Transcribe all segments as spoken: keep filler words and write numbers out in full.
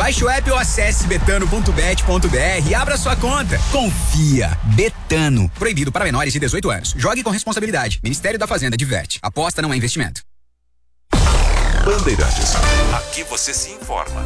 Baixe o app ou acesse betano ponto bet ponto br e abra sua conta. Confia. Betano. Proibido para menores de dezoito anos. Jogue com responsabilidade. Ministério da Fazenda diverte. Aposta não é investimento. Bandeirantes. Aqui você se informa.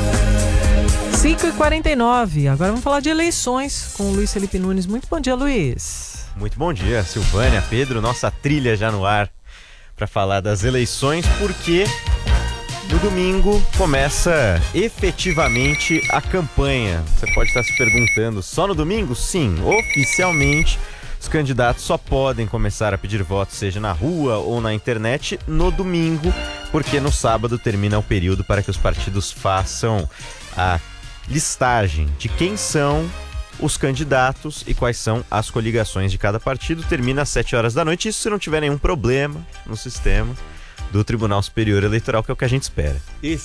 cinco e quarenta e nove. Agora vamos falar de eleições com o Luiz Felipe Nunes. Muito bom dia, Luiz. Muito bom dia, Silvânia, Pedro. Nossa trilha já no ar para falar das eleições, porque no domingo começa efetivamente a campanha. Você pode estar se perguntando, só no domingo? Sim, oficialmente os candidatos só podem começar a pedir votos, seja na rua ou na internet, no domingo, porque no sábado termina o período para que os partidos façam a listagem de quem são os candidatos e quais são as coligações de cada partido. Termina às sete horas da noite, isso se não tiver nenhum problema no sistema do Tribunal Superior Eleitoral, que é o que a gente espera.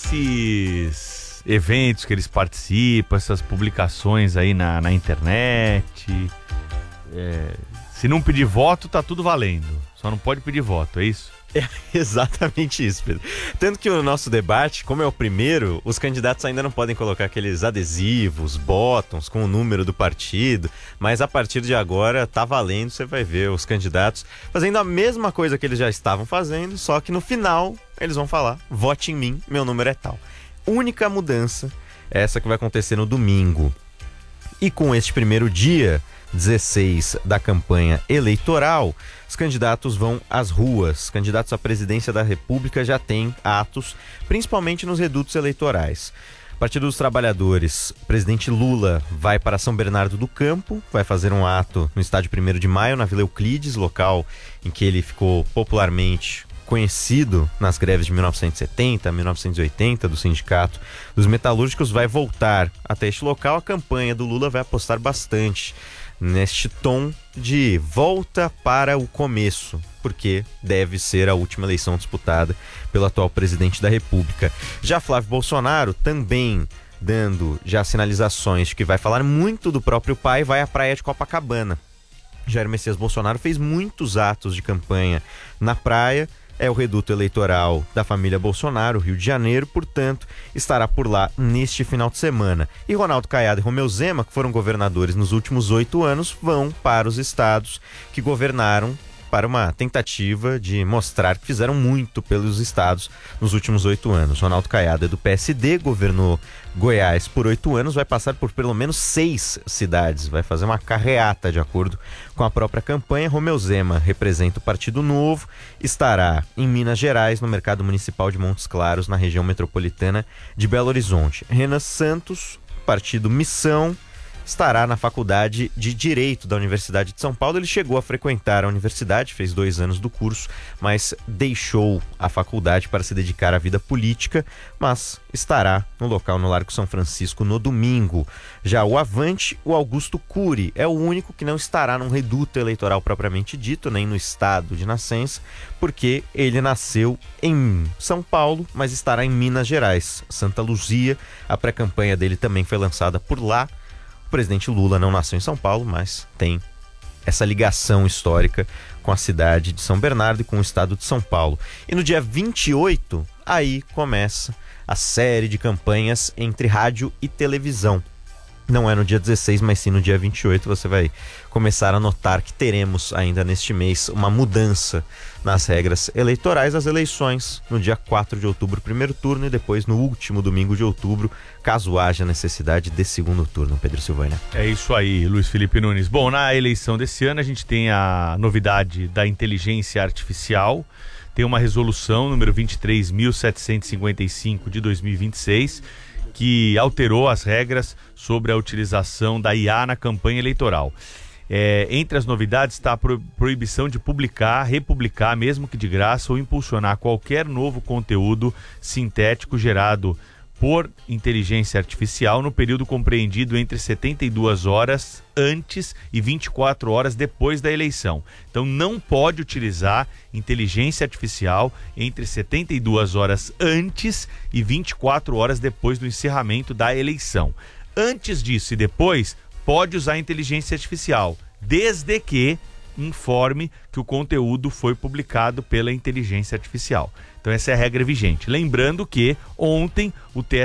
Esses eventos que eles participam, essas publicações aí na, na internet, é, se não pedir voto, tá tudo valendo. Só não pode pedir voto, é isso? É exatamente isso, Pedro. Tanto que o nosso debate, como é o primeiro, os candidatos ainda não podem colocar aqueles adesivos, botões com o número do partido, mas a partir de agora tá valendo, você vai ver os candidatos fazendo a mesma coisa que eles já estavam fazendo, só que no final eles vão falar: vote em mim, meu número é tal. Única mudança é essa que vai acontecer no domingo. E com este primeiro dia, dezesseis, da campanha eleitoral, os candidatos vão às ruas. Candidatos à presidência da República já têm atos, principalmente nos redutos eleitorais. Partido dos Trabalhadores, o presidente Lula vai para São Bernardo do Campo, vai fazer um ato no estádio primeiro de maio, na Vila Euclides, local em que ele ficou popularmente conhecido nas greves de mil novecentos e setenta, mil novecentos e oitenta do Sindicato dos Metalúrgicos. Vai voltar até este local. A campanha do Lula vai apostar bastante neste tom de volta para o começo, porque deve ser a última eleição disputada pelo atual presidente da República. Já Flávio Bolsonaro, também dando já sinalizações de que vai falar muito do próprio pai, vai à praia de Copacabana. Jair Messias Bolsonaro fez muitos atos de campanha na praia. É o reduto eleitoral da família Bolsonaro, Rio de Janeiro, portanto, estará por lá neste final de semana. E Ronaldo Caiado e Romeu Zema, que foram governadores nos últimos oito anos, vão para os estados que governaram, para uma tentativa de mostrar que fizeram muito pelos estados nos últimos oito anos. Ronaldo Caiado é do P S D, governou Goiás por oito anos, vai passar por pelo menos seis cidades, vai fazer uma carreata de acordo com a própria campanha. Romeu Zema representa o Partido Novo, estará em Minas Gerais, no Mercado Municipal de Montes Claros, na região metropolitana de Belo Horizonte. Renan Santos, Partido Missão, estará na Faculdade de Direito da Universidade de São Paulo. Ele chegou a frequentar a universidade, fez dois anos do curso, mas deixou a faculdade para se dedicar à vida política, mas estará no local no Largo São Francisco no domingo. Já o Avante, o Augusto Cury, é o único que não estará num reduto eleitoral propriamente dito, nem no estado de nascença, porque ele nasceu em São Paulo, mas estará em Minas Gerais, Santa Luzia. A pré-campanha dele também foi lançada por lá. O presidente Lula não nasceu em São Paulo, mas tem essa ligação histórica com a cidade de São Bernardo e com o estado de São Paulo. E no dia vinte e oito, aí começa a série de campanhas entre rádio e televisão. Não é no dia dezesseis, mas sim no dia vinte e oito. Você vai começar a notar que teremos ainda neste mês uma mudança nas regras eleitorais. As eleições no dia quatro de outubro, primeiro turno, e depois no último domingo de outubro, caso haja necessidade de segundo turno. Pedro Silvânia. É isso aí, Luiz Felipe Nunes. Bom, na eleição desse ano a gente tem a novidade da inteligência artificial. Tem uma resolução número vinte e três mil setecentos e cinquenta e cinco de dois mil e vinte e seis, que alterou as regras sobre a utilização da I A na campanha eleitoral. É, entre as novidades está a pro- proibição de publicar, republicar, mesmo que de graça, ou impulsionar qualquer novo conteúdo sintético gerado por inteligência artificial no período compreendido entre setenta e duas horas antes e vinte e quatro horas depois da eleição. Então não pode utilizar inteligência artificial entre setenta e duas horas antes e vinte e quatro horas depois do encerramento da eleição. Antes disso e depois, pode usar inteligência artificial, desde que informe que o conteúdo foi publicado pela inteligência artificial. Então essa é a regra vigente. Lembrando que ontem o T